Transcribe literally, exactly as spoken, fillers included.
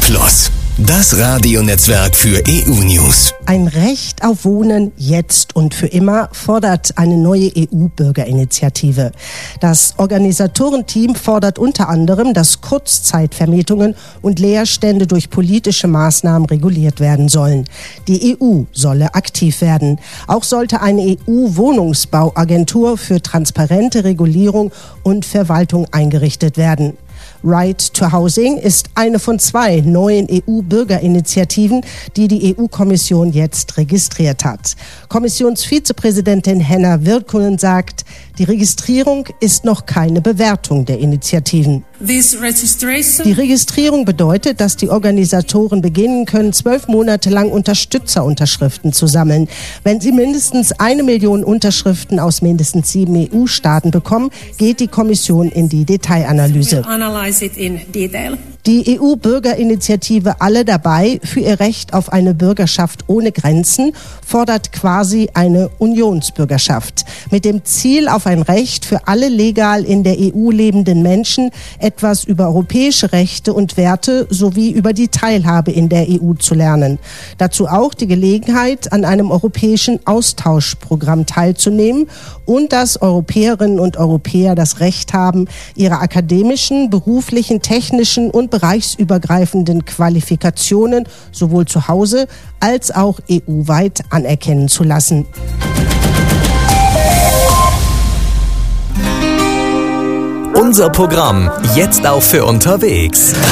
Schloss. Das Radionetzwerk für E U-News. Ein Recht auf Wohnen jetzt und für immer fordert eine neue E U-Bürgerinitiative. Das Organisatorenteam fordert unter anderem, dass Kurzzeitvermietungen und Leerstände durch politische Maßnahmen reguliert werden sollen. Die E U solle aktiv werden. Auch sollte eine E U-Wohnungsbauagentur für transparente Regulierung und Verwaltung eingerichtet werden. Right to Housing ist eine von zwei neuen E U-Bürgerinitiativen, die die E U-Kommission jetzt registriert hat. Kommissionsvizepräsidentin Henna Virkkunen sagt, die Registrierung ist noch keine Bewertung der Initiativen. Die Registrierung bedeutet, dass die Organisatoren beginnen können, zwölf Monate lang Unterstützerunterschriften zu sammeln. Wenn sie mindestens eine Million Unterschriften aus mindestens sieben E U-Staaten bekommen, geht die Kommission in die Detailanalyse. Die E U-Bürgerinitiative Alle dabei für ihr Recht auf eine Bürgerschaft ohne Grenzen fordert quasi eine Unionsbürgerschaft mit dem Ziel auf ein Recht für alle legal in der E U lebenden Menschen, etwas über europäische Rechte und Werte sowie über die Teilhabe in der E U zu lernen. Dazu auch die Gelegenheit, an einem europäischen Austauschprogramm teilzunehmen und dass Europäerinnen und Europäer das Recht haben, ihre akademischen, beruflichen, technischen und bereichsübergreifenden Qualifikationen sowohl zu Hause als auch E U-weit anerkennen zu lassen. Unser Programm jetzt auch für unterwegs.